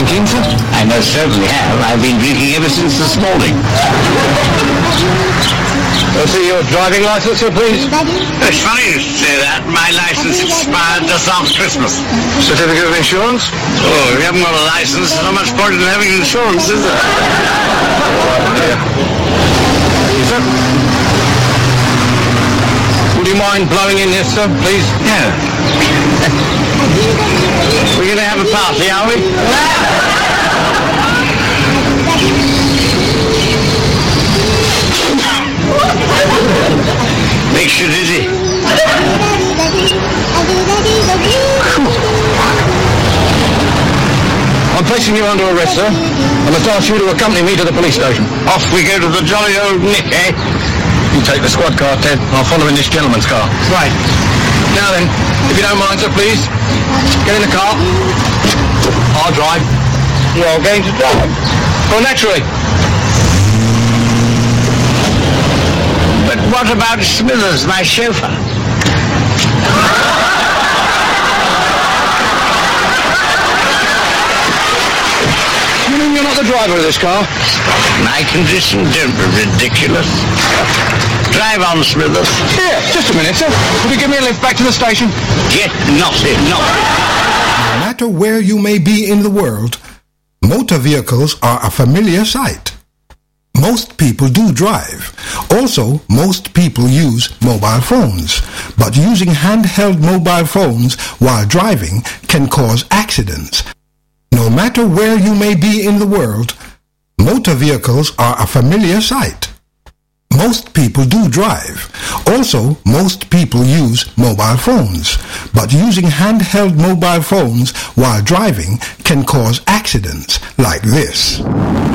drinking, sir? I most certainly have. I've been drinking ever since this morning. I'll see your driving license, sir, please. It's funny you say that. My license expired just after Christmas. Certificate of insurance? Oh, if you haven't got a license, not much point in having insurance, is there? Yes, sir. Would you mind blowing in this, sir, please? No. We're going to have a party, are we? Makes you dizzy. I'm placing you under arrest, sir. I must ask you to accompany me to the police station. Off we go to the jolly old Nick, eh? You take the squad car, Ted. I'll follow in this gentleman's car. Right. Now then, if you don't mind, sir, please, get in the car. I'll drive. You're going to drive? Well, naturally. But what about Smithers, my chauffeur? You mean you're not the driver of this car? My condition, don't be ridiculous. Drive on, Smithers. Here, just a minute, sir. Will you give me a lift back to the station? Get naughty, naughty. No matter where you may be in the world, motor vehicles are a familiar sight. Most people do drive. Also, most people use mobile phones. But using handheld mobile phones while driving can cause accidents. No matter where you may be in the world, motor vehicles are a familiar sight. Most people do drive. Also, most people use mobile phones. But using handheld mobile phones while driving can cause accidents like this.